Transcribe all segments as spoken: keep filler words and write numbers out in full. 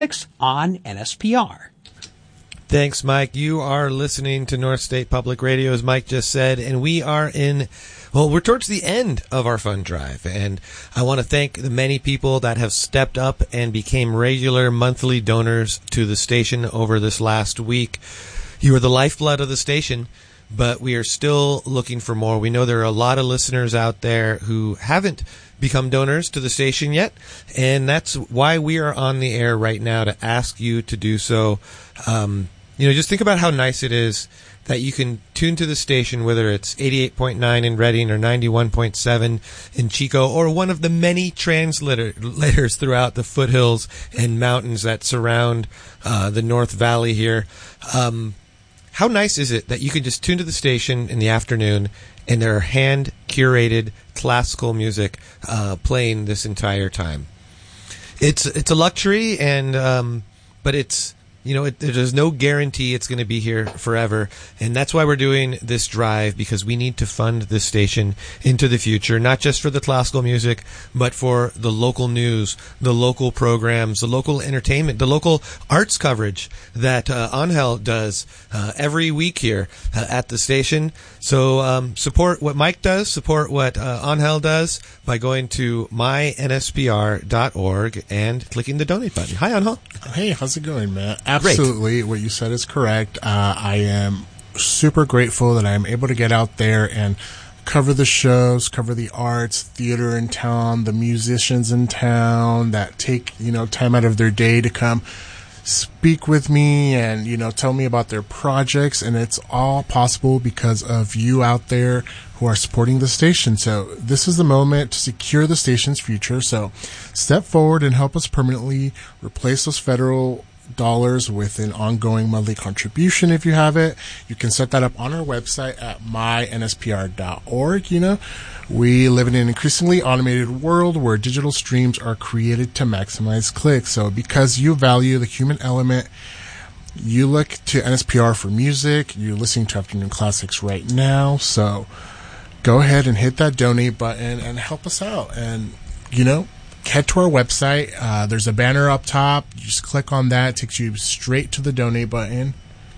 on N S P R. Thanks, Mike. You are listening to North State Public Radio, as Mike just said, and we are in, well, we're towards the end of our fund drive, and I want to thank the many people that have stepped up and became regular monthly donors to the station over this last week. You are the lifeblood of the station, but we are still looking for more. We know there are a lot of listeners out there who haven't become donors to the station yet, and that's why we are on the air right now, to ask you to do so. Um, you know, just think about how nice it is that you can tune to the station, whether it's eighty-eight point nine in Redding or ninety-one point seven in Chico, or one of the many translators throughout the foothills and mountains that surround uh, the North Valley here. Um, how nice is it that you can just tune to the station in the afternoon and there are hand-curated classical music uh, playing this entire time? It's it's a luxury, and um, but it's, you know, it, there's no guarantee it's going to be here forever, and that's why we're doing this drive, because we need to fund this station into the future, not just for the classical music, but for the local news, the local programs, the local entertainment, the local arts coverage that uh, Angel does uh, every week here uh, at the station. So um, support what Mike does, support what uh, Angel does by going to my N S P R dot org and clicking the donate button. Hi, Angel. Hey, how's it going, man? Absolutely. Great. What you said is correct. Uh, I am super grateful that I'm able to get out there and cover the shows, cover the arts, theater in town, the musicians in town that take, you know, time out of their day to come speak with me and, you know, tell me about their projects. And it's all possible because of you out there who are supporting the station. So this is the moment to secure the station's future. So step forward and help us permanently replace those federal dollars with an ongoing monthly contribution. If you have it, you can set that up on our website at my N S P R dot org. You know, we live in an increasingly automated world where digital streams are created to maximize clicks. So because you value the human element, you look to N S P R for music. You're listening to Afternoon Classics right now. So go ahead and hit that donate button and help us out. And, you know, head to our website. Uh, there's a banner up top. You just click on that. It takes you straight to the donate button.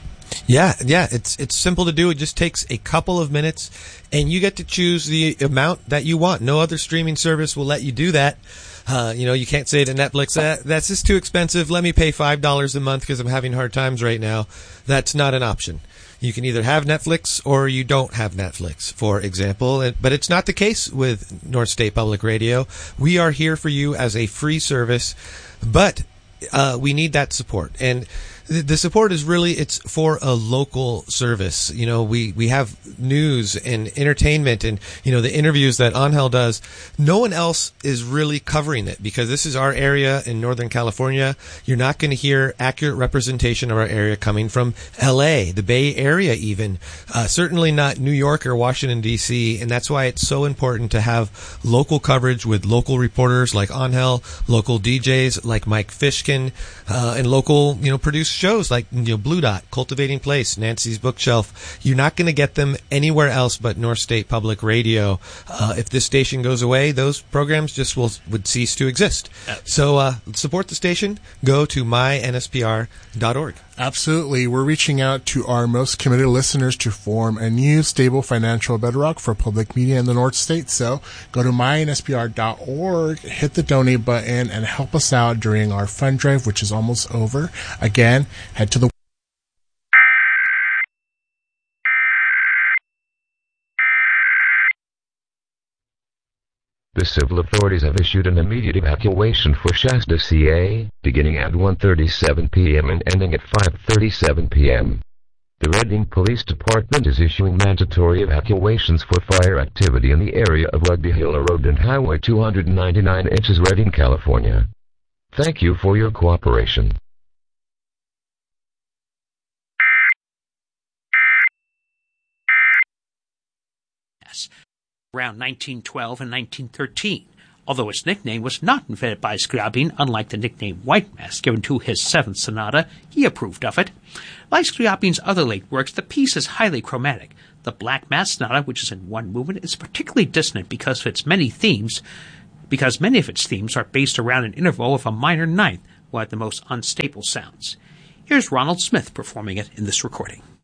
Yeah, yeah, it's it's simple to do. It just takes a couple of minutes, and you get to choose the amount that you want. No other streaming service will let you do that. Uh, you know, you can't say to Netflix, that, that's just too expensive. Let me pay five dollars a month because I'm having hard times right now. That's not an option. You can either have Netflix or you don't have Netflix, for example. But it's not the case with North State Public Radio. We are here for you as a free service, but uh, we need that support. And the support is really, it's for a local service. You know, we, we have news and entertainment and, you know, the interviews that Angel does. No one else is really covering it because this is our area in Northern California. You're not going to hear accurate representation of our area coming from L A, the Bay Area even. Uh, certainly not New York or Washington, D C. And that's why it's so important to have local coverage with local reporters like Angel, local D Js like Mike Fishkin, uh, and local, you know, produced shows like, you know, Blue Dot, Cultivating Place, Nancy's Bookshelf. You're not going to get them anywhere else but North State Public Radio. Uh, if this station goes away, those programs just will would cease to exist. So uh, support the station. Go to my N S P R dot org. Absolutely. We're reaching out to our most committed listeners to form a new stable financial bedrock for public media in the North State. So go to my N S P R dot org, hit the donate button, and help us out during our fund drive, which is almost over. Again, head to the The civil authorities have issued an immediate evacuation for Shasta, C A, beginning at one thirty-seven p.m. and ending at five thirty-seven p.m. The Redding Police Department is issuing mandatory evacuations for fire activity in the area of Rugby Hill Road and Highway two ninety-nine inches, Redding, California. Thank you for your cooperation. Around nineteen twelve and nineteen thirteen, although its nickname was not invented by Scriabin, unlike the nickname White Mass given to his Seventh Sonata. He approved of it. Like Scriabin's other late works, the piece is highly chromatic. The Black Mass Sonata, which is in one movement, is particularly dissonant because of its many themes, because many of its themes are based around an interval of a minor ninth, will have the most unstable sounds. Here's Ronald Smith performing it in this recording.